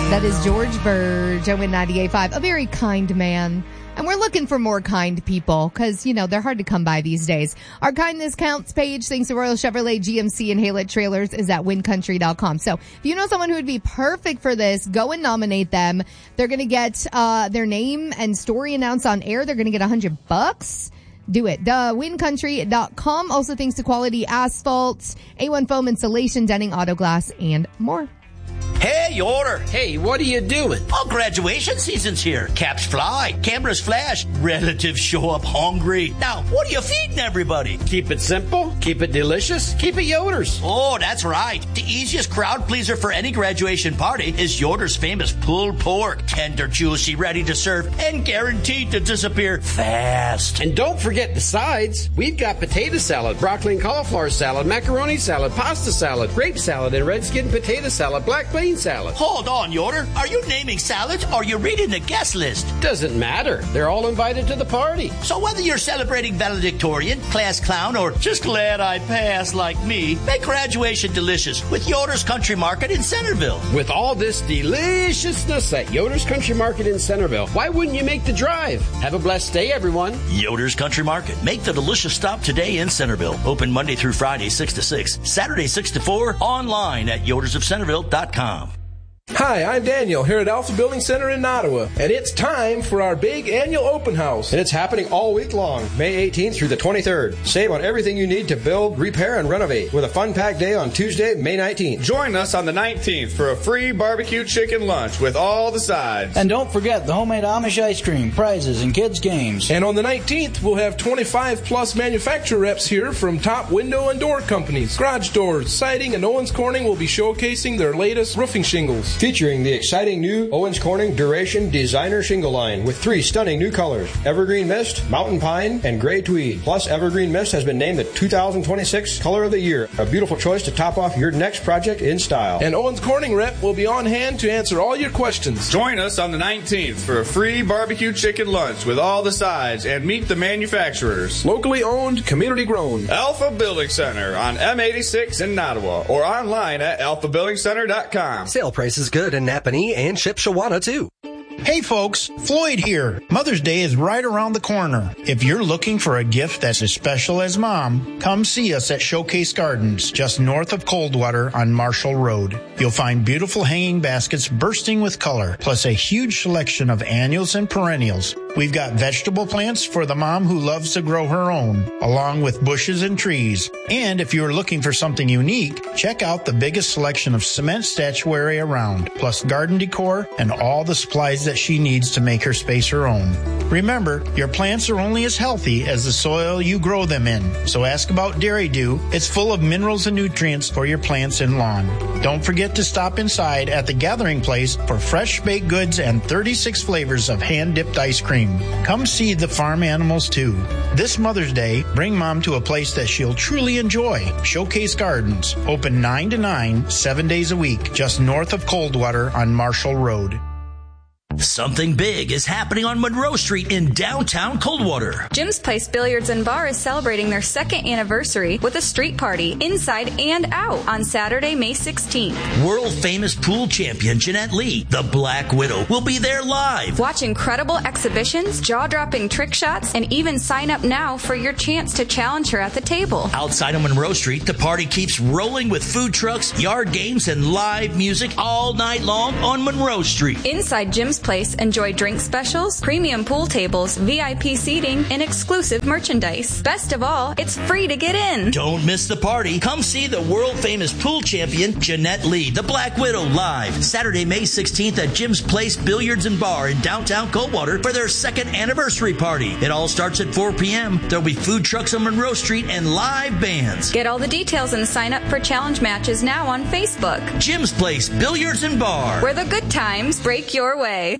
That is George Burge at Win 98.5, a very kind man. And we're looking for more kind people because, you know, they're hard to come by these days. Our kindness counts page, thanks to Royal Chevrolet, GMC, and Haylett Trailers, is at wincountry.com. So if you know someone who would be perfect for this, go and nominate them. They're going to get their name and story announced on air. They're going to get $100. Do it. Wincountry.com. Also thanks to Quality Asphalts, A1 Foam Insulation, Denning Auto Glass, and more. Hey, Yoder. Hey, what are you doing? Oh, graduation season's here. Caps fly, cameras flash, relatives show up hungry. Now, what are you feeding everybody? Keep it simple, keep it delicious, keep it Yoder's. Oh, that's right. The easiest crowd pleaser for any graduation party is Yoder's famous pulled pork. Tender, juicy, ready to serve, and guaranteed to disappear fast. And don't forget the sides. We've got potato salad, broccoli and cauliflower salad, macaroni salad, pasta salad, grape salad, and red skin potato salad, black bean salad. Hold on, Yoder. Are you naming salads or are you reading the guest list? Doesn't matter. They're all invited to the party. So whether you're celebrating valedictorian, class clown, or just glad I passed like me, make graduation delicious with Yoder's Country Market in Centerville. With all this deliciousness at Yoder's Country Market in Centerville, why wouldn't you make the drive? Have a blessed day, everyone. Yoder's Country Market. Make the delicious stop today in Centerville. Open Monday through Friday, 6 to 6. Saturday, 6 to 4. Online at yodersofcenterville.com. Hi, I'm Daniel here at Alpha Building Center in Ottawa, and it's time for our big annual open house. And it's happening all week long, May 18th through the 23rd. Save on everything you need to build, repair, and renovate with a fun-packed day on Tuesday, May 19th. Join us on the 19th for a free barbecue chicken lunch with all the sides. And don't forget the homemade Amish ice cream, prizes, and kids' games. And on the 19th, we'll have 25-plus manufacturer reps here from top window and door companies. Garage Doors, Siding, and Owens Corning will be showcasing their latest roofing shingles. Featuring the exciting new Owens Corning Duration Designer Shingle line with 3 stunning new colors, Evergreen Mist, Mountain Pine, and Gray Tweed. Plus, Evergreen Mist has been named the 2026 Color of the Year, a beautiful choice to top off your next project in style. And Owens Corning rep will be on hand to answer all your questions. Join us on the 19th for a free barbecue chicken lunch with all the sides and meet the manufacturers. Locally owned, community grown. Alpha Building Center on M86 in Ottawa or online at alphabuildingcenter.com. Sale price is good in Napanee and Shipshewana too. Hey folks, Floyd here. Mother's Day is right around the corner. If you're looking for a gift that's as special as Mom, come see us at Showcase Gardens, just north of Coldwater on Marshall Road. You'll find beautiful hanging baskets bursting with color, plus a huge selection of annuals and perennials. We've got vegetable plants for the mom who loves to grow her own, along with bushes and trees. And if you're looking for something unique, check out the biggest selection of cement statuary around, plus garden decor and all the supplies that she needs to make her space her own. Remember, your plants are only as healthy as the soil you grow them in. So ask about Dairy Dew. It's full of minerals and nutrients for your plants and lawn. Don't forget to stop inside at the Gathering Place for fresh baked goods and 36 flavors of hand-dipped ice cream. Come see the farm animals too. This Mother's Day, bring Mom to a place that she'll truly enjoy. Showcase Gardens, open 9 to 9, 7 days a week, just north of Coldwater on Marshall Road. Something big is happening on Monroe Street in downtown Coldwater. Jim's Place Billiards and Bar is celebrating their 2nd anniversary with a street party inside and out on Saturday, May 16th. World-famous pool champion Jeanette Lee, the Black Widow, will be there live. Watch incredible exhibitions, jaw-dropping trick shots, and even sign up now for your chance to challenge her at the table. Outside of Monroe Street, the party keeps rolling with food trucks, yard games, and live music all night long on Monroe Street. Inside Jim's Place, enjoy drink specials, premium pool tables, VIP seating, and exclusive merchandise. Best of all, it's free to get in. Don't miss the party. Come see the world-famous pool champion, Jeanette Lee, the Black Widow, live Saturday, May 16th at Jim's Place Billiards and Bar in downtown Coldwater for their 2nd anniversary party. It all starts at 4 p.m. There'll be food trucks on Monroe Street and live bands. Get all the details and sign up for challenge matches now on Facebook. Jim's Place Billiards and Bar, where the good times break your way.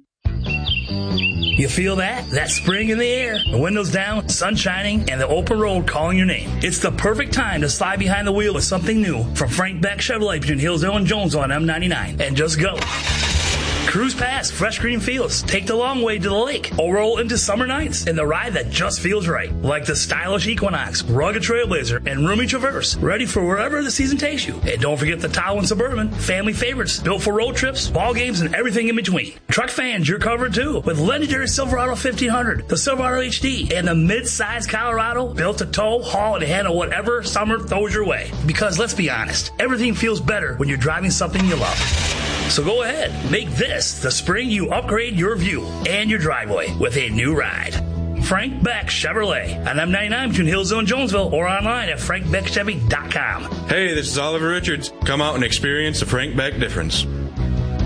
You feel that? That spring in the air, the windows down, sun shining, and the open road calling your name. It's the perfect time to slide behind the wheel with something new from Frank Beck Chevrolet between Hillsdale and Jonesville on M99. And just go. Cruise past fresh green fields, take the long way to the lake, or roll into summer nights in the ride that just feels right. Like the stylish Equinox, rugged Trailblazer, and roomy Traverse, ready for wherever the season takes you. And don't forget the Tahoe and Suburban, family favorites, built for road trips, ball games, and everything in between. Truck fans, you're covered too, with legendary Silverado 1500, the Silverado HD, and the mid-size Colorado, built to tow, haul, and handle whatever summer throws your way. Because let's be honest, everything feels better when you're driving something you love. So go ahead, make this the spring you upgrade your view and your driveway with a new ride. Frank Beck Chevrolet on M99 between Hillsville and Jonesville, or online at frankbeckchevy.com. Hey, this is Oliver Richards. Come out and experience the Frank Beck difference.